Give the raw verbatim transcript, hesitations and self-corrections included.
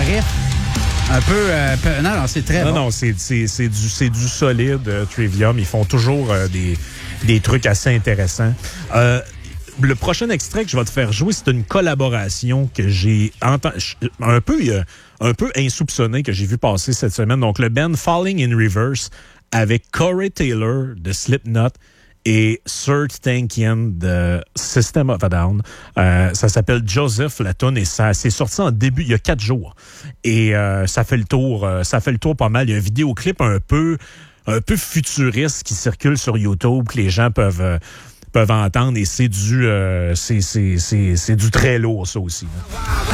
riff un peu... Euh, peu non, non, c'est très non, bon. Non, c'est, c'est, c'est, du, c'est du solide, euh, Trivium. Ils font toujours euh, des, des trucs assez intéressants. Euh, le prochain extrait que je vais te faire jouer, c'est une collaboration que j'ai entendu, un peu, euh, un peu insoupçonnée, que j'ai vu passer cette semaine. Donc, le band Falling in Reverse avec Corey Taylor de Slipknot et Serj Tankian de System of a Down. Euh, ça s'appelle Joseph, la tune, et ça c'est sorti en début, il y a quatre jours. Et euh, ça fait le tour, euh, ça fait le tour pas mal. Il y a un vidéoclip un peu, un peu futuriste qui circule sur YouTube, que les gens peuvent, euh, peuvent entendre, et c'est du, euh, c'est, c'est, c'est, c'est du très lourd, ça aussi. Là.